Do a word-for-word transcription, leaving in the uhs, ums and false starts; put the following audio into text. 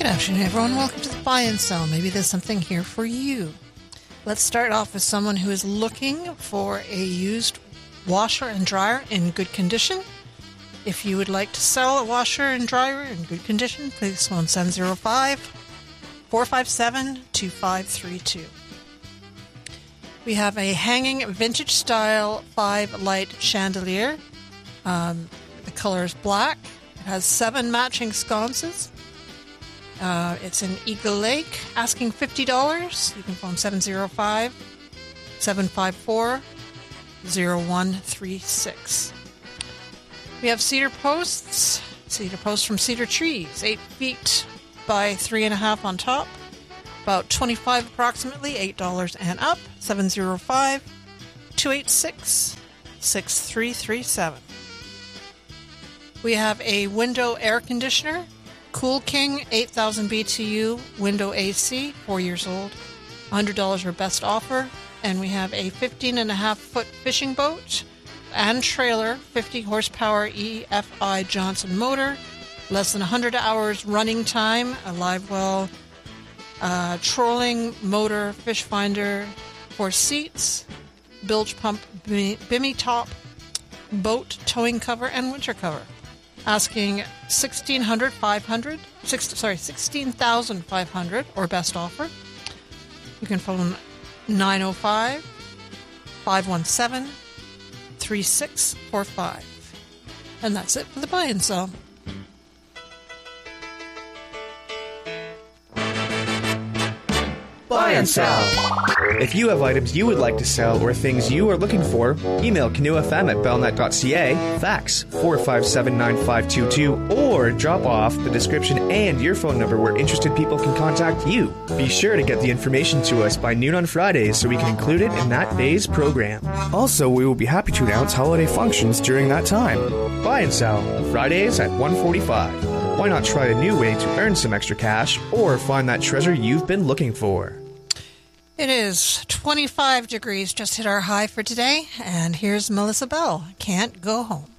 afternoon, everyone. Welcome to the Buy and Sell. Maybe there's something here for you. Let's start off with someone who is looking for a used washer and dryer in good condition. If you would like to sell a washer and dryer in good condition, please phone seven zero five, four five seven, two five three two. We have a hanging vintage style five light chandelier. Um, the color is black. It has seven matching sconces. Uh, it's in Eagle Lake, asking fifty dollars. You can phone seven zero five, seven five four, zero one three six. We have cedar posts, cedar posts from Cedar Trees, eight feet by three and a half on top, about twenty-five approximately, eight dollars and up, seven zero five, two eight six, six three three seven. We have a window air conditioner, Cool King, eight thousand B T U, window A C, four years old, one hundred dollars or best offer. And we have a fifteen and a half foot fishing boat and trailer, fifty horsepower E F I Johnson motor, less than one hundred hours running time, a live well, uh, trolling motor, fish finder, four seats, bilge pump, bimmy top, boat towing cover, and winter cover. Asking sixteen hundred, five hundred, six, sorry, sixteen thousand five hundred or best offer. You can phone nine oh five, five one seven, three six four five. And that's it for the buy and sell. Buy and sell. If you have items you would like to sell or things you are looking for, email canoe f m at bellnet dot c a, fax four five seven nine five two two, or drop off the description and your phone number where interested people can contact you. Be sure to get the information to us by noon on Fridays so we can include it in that day's program. Also, we will be happy to announce holiday functions during that time. Buy and sell, Fridays at one forty-five. Why not try a new way to earn some extra cash or find that treasure you've been looking for? It is twenty-five degrees, just hit our high for today, and here's Melissa Bell, Can't Go Home.